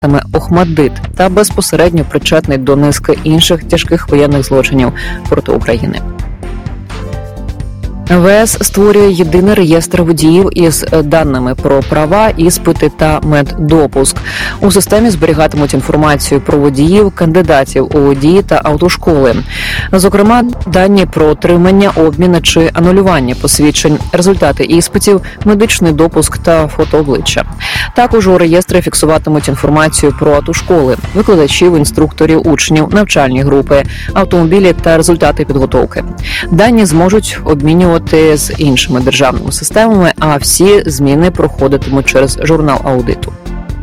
Охмаддит та безпосередньо причетний до низки інших тяжких воєнних злочинів проти України. ВС створює єдиний реєстр водіїв із даними про права, іспити та меддопуск. У системі зберігатимуть інформацію про водіїв, кандидатів у водії та автошколи. Зокрема, дані про отримання, обміни чи анулювання посвідчень, результати іспитів, медичний допуск та фотообличчя. Також у реєстрі фіксуватимуть інформацію про автошколи, викладачів, інструкторів, учнів, навчальні групи, автомобілі та результати підготовки. Дані зможуть обмінювати з іншими державними системами, а всі зміни проходитимуть через журнал аудиту.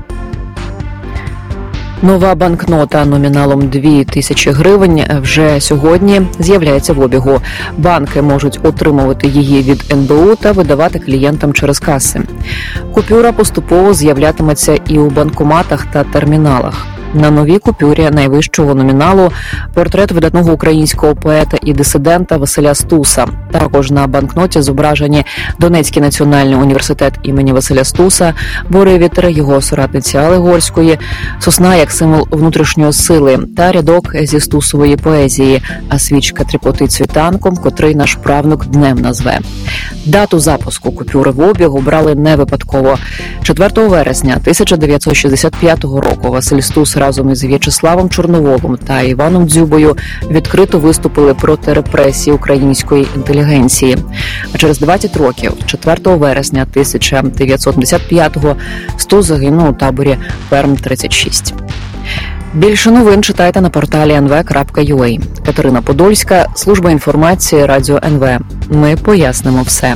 Нова банкнота номіналом 2000 гривень вже сьогодні з'являється в обігу. Банки можуть отримувати її від НБУ та видавати клієнтам через каси. Купюра поступово з'являтиметься і у банкоматах та терміналах. На новій купюрі найвищого номіналу портрет видатного українського поета і дисидента Василя Стуса. Також на банкноті зображені Донецький національний університет імені Василя Стуса, бурий вітер його соратниці Алли Горської, сосна як символ внутрішньої сили та рядок зі Стусової поезії, а свічка тріпотить світанком, котрий наш правнук днем назве. Дату запуску купюри в обіг обрали не випадково. 4 вересня 1965 року Василь Стус разом із В'ячеславом Чорноволом та Іваном Дзюбою відкрито виступили проти репресій української інтелігенції. А через 20 років, 4 вересня 1975-го, Стус загинув у таборі Перм-36. Більше новин читайте на порталі nv.ua. Катерина Подольська, служба інформації Радіо НВ. Ми пояснимо все.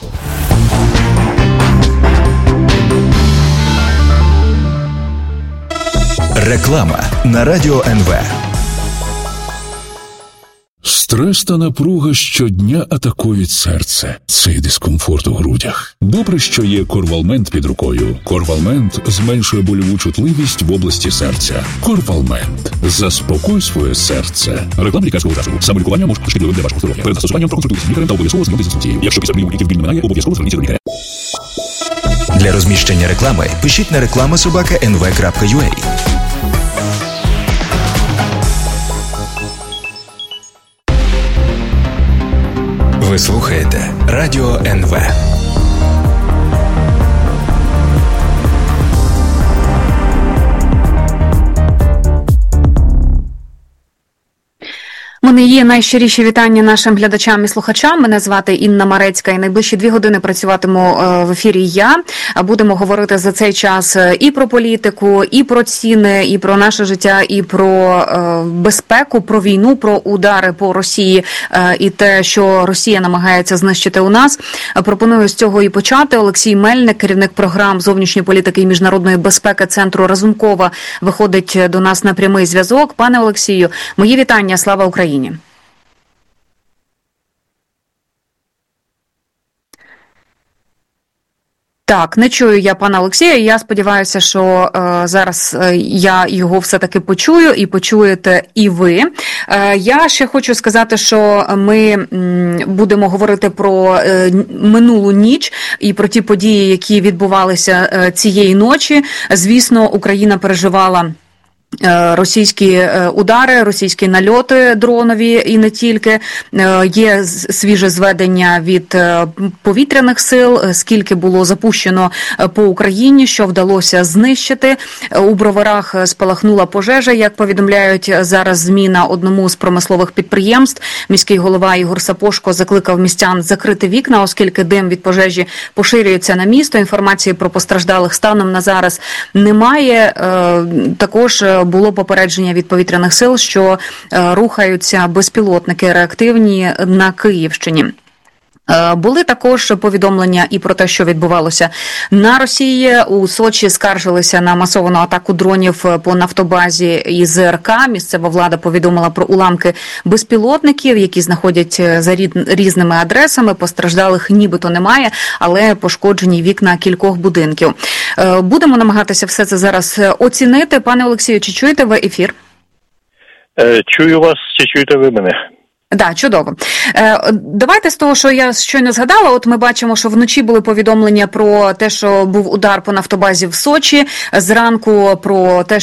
Реклама на Радіо НВ. Стрес та напруга щодня атакують серце. Цей дискомфорт у грудях. Добре, що є Корвалмент під рукою. Корвалмент зменшує больову чутливість в області серця. Корвалмент. Заспокой своє серце. Реклама лікарського засобу. Самолікування може бути шкідливим для вашого здоров'я. Перед застосуванням проконсультуйтесь з лікарем та обов'язково знайомтесь з інструкцією. Якщо після прийому ліків біль не минає, обов'язково зверніться до лікаря. Для розміщення реклами пишіть на reklama@nv.ua. Ви слухаєте Радіо НВ. Мене є найщиріші вітання нашим глядачам і слухачам. Мене звати Інна Марецька, і найближчі 2 години працюватиму в ефірі я. Будемо говорити за цей час і про політику, і про ціни, і про наше життя, і про безпеку, про війну, про удари по Росії і те, що Росія намагається знищити у нас. Пропоную з цього і почати. Олексій Мельник, керівник програм зовнішньої політики і міжнародної безпеки Центру Разумкова, виходить до нас на прямий зв'язок. Пане Олексію, мої вітання. Слава Україні! Так, не чую я пана Олексія, я сподіваюся, що зараз я його все-таки почую і почуєте і ви. Я ще хочу сказати, що ми будемо говорити про минулу ніч і про ті події, які відбувалися цієї ночі. Звісно, Україна переживала російські удари, російські нальоти дронові і не тільки. Є свіже зведення від повітряних сил, скільки було запущено по Україні, що вдалося знищити. У Броварах спалахнула пожежа, як повідомляють зараз ЗМІ, на одному з промислових підприємств. Міський голова Ігор Сапошко закликав містян закрити вікна, оскільки дим від пожежі поширюється на місто. Інформації про постраждалих станом на зараз немає. Також було попередження від повітряних сил, що рухаються безпілотники реактивні на Київщині. Були також повідомлення і про те, що відбувалося на Росії. У Сочі скаржилися на масовану атаку дронів по нафтобазі ІЗРК. Місцева влада повідомила про уламки безпілотників, які знаходять за різними адресами. Постраждалих нібито немає, але пошкоджені вікна кількох будинків. Будемо намагатися все це зараз оцінити. Пане Олексію, чи чуєте ви ефір? Чую вас, чи чуєте ви мене? Да, чудово. Давайте з того, що я щойно згадала, от ми бачимо, що вночі були повідомлення про те, що був удар по нафтобазі в Сочі, зранку про те,